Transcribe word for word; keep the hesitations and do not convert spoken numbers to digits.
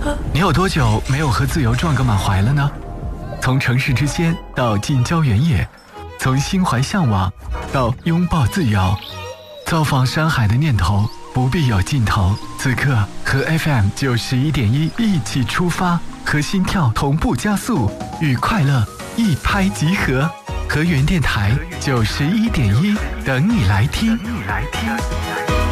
你有多久没有和自由撞个满怀了呢？从城市之仙到近郊原野，从心怀向往到拥抱自由，造访山海的念头不必有尽头。此刻和 F M 九十一点一一起出发，和心跳同步加速，与快乐一拍即合。和原电台九十一点一等你来听。